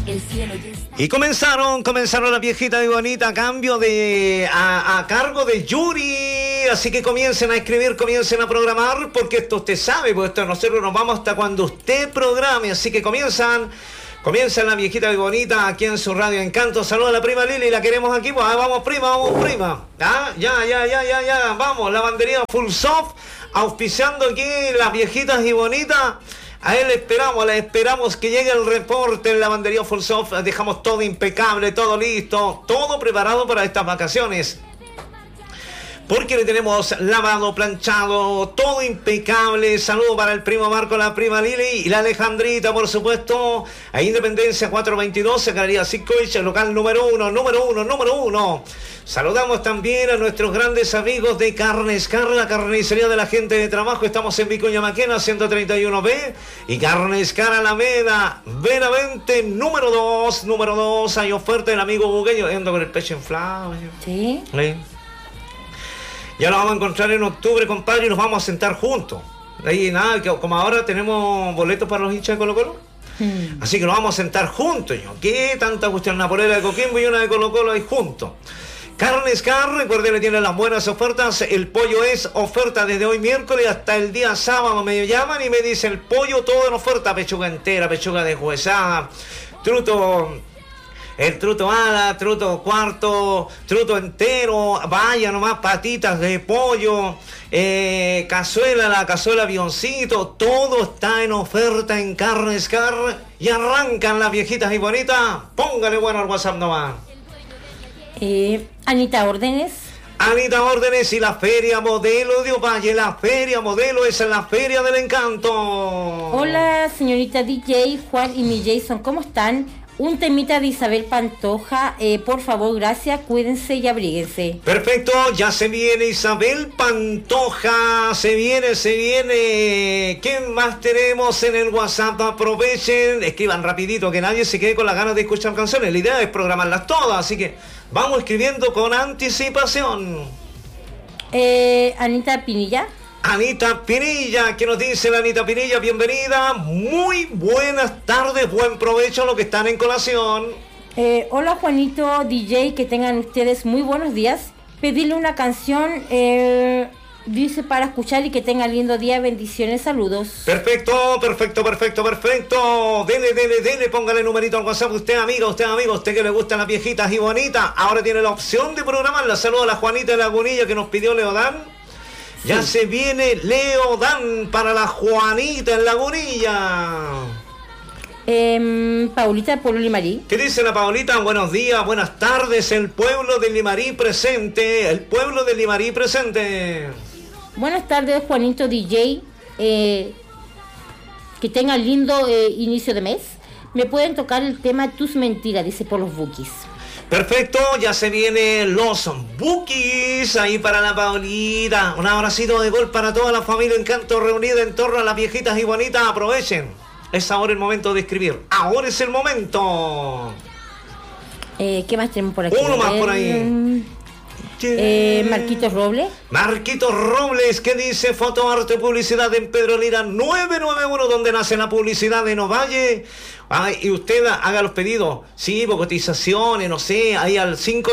Y comenzaron las viejitas y bonitas a cargo de Yuri. Así que comiencen a escribir, comiencen a programar, porque esto usted sabe, pues esto nosotros nos vamos hasta cuando usted programe. Así que comienzan la viejita y bonita aquí en su Radio Encanto. Saluda a la prima Lili, la queremos aquí. Pues, vamos prima. Ya. Vamos, lavandería Full Soft, auspiciando aquí las viejitas y bonitas. A él le esperamos que llegue el reporte en lavandería Full Soft. Dejamos todo impecable, todo listo, todo preparado para estas vacaciones. Porque le tenemos lavado, planchado, todo impecable. Saludo para el primo Marco, la prima Lili y la Alejandrita, por supuesto. A Independencia 422, Secretaría Sitcovich, local número uno. Saludamos también a nuestros grandes amigos de Carnes Car, la carnicería de la gente de trabajo. Estamos en Vicuña Maquena, 131B. Y Carnes Car Alameda, Benavente, número 2. Hay oferta del amigo bugueño. Ando con el pecho inflado. ¿Sí? ¿Sí? Ya nos vamos a encontrar en octubre, compadre, y nos vamos a sentar juntos. Ahí nada, que como ahora tenemos boletos para los hinchas de Colo Colo. Así que nos vamos a sentar juntos. ¿Qué tanta cuestión? Una polera de Coquimbo y una de Colo Colo ahí juntos. Carnes Car, recuerden que tienen las buenas ofertas. El pollo es oferta desde hoy miércoles hasta el día sábado. Me llaman y me dicen el pollo todo en oferta. Pechuga entera, pechuga deshuesada, el truto ala, truto cuarto, truto entero, vaya nomás, patitas de pollo, la cazuela avioncito, todo está en oferta en Carnes Car. Y arrancan las viejitas y bonitas. Póngale bueno al WhatsApp nomás. Anita Órdenes Y la Feria Modelo de Ovalle. La Feria Modelo es la Feria del Encanto. Hola, señorita DJ, Juan y mi Jason, ¿cómo están? Un temita de Isabel Pantoja, por favor, gracias, cuídense y abríguense. Perfecto, ya se viene Isabel Pantoja, se viene. ¿Quién más tenemos en el WhatsApp? Aprovechen, escriban rapidito, que nadie se quede con las ganas de escuchar canciones. La idea es programarlas todas, así que vamos escribiendo con anticipación. Anita Pinilla, ¿qué nos dice la Anita Pinilla? Bienvenida, muy buenas tardes, buen provecho a los que están en colación. Hola Juanito, DJ, que tengan ustedes muy buenos días. Pedirle una canción, dice, para escuchar y que tengan lindo día, bendiciones, saludos. Perfecto. Dele, póngale numerito al WhatsApp. Usted amigo, usted que le gustan las viejitas y bonitas, ahora tiene la opción de programarla. Saludo a la Juanita de Lagunilla que nos pidió Leodán. Ya se viene Leodán para la Juanita en Lagunilla. Paulita de Pueblo Limarí. ¿Qué dice la Paulita? Buenos días, buenas tardes. El pueblo de Limarí presente. Buenas tardes, Juanito DJ. Que tengan lindo inicio de mes. Me pueden tocar el tema Tus Mentiras, dice por los Bukis. Perfecto, ya se vienen los Bukis ahí para la Paulita. Un abracito de gol para toda la familia Encanto reunida en torno a las viejitas y bonitas. Aprovechen, es ahora el momento de escribir. Ahora es el momento. ¿Qué más tenemos por aquí? Uno más por ahí. Marquitos Robles, ¿qué dice? Foto, arte, publicidad en Pedro Lira 991, donde nace la publicidad de Ovalle. Y usted haga los pedidos, sí, cotizaciones, no sé, ahí al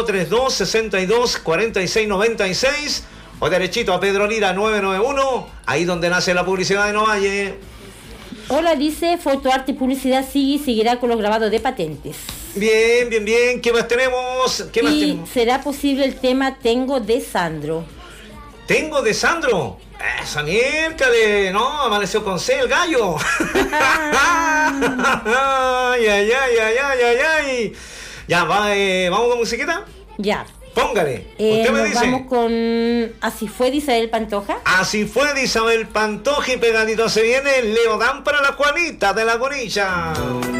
532-62-46-96 o derechito a Pedro Lira 991, ahí donde nace la publicidad de Ovalle. Hola, dice, foto, arte y publicidad sigue y seguirá con los grabados de patentes. Bien. ¿Qué más tenemos? ¿Será posible el tema Tengo de Sandro? ¿Tengo de Sandro? Esa miércoles, no, amaneció con C el gallo. Ay. Ya, ¿vamos con musiquita? Ya. Póngale. Usted me dice. Vamos con Así fue de Isabel Pantoja. Así fue de Isabel Pantoja y pegadito se viene Leodán para la Juanita de Lagunilla.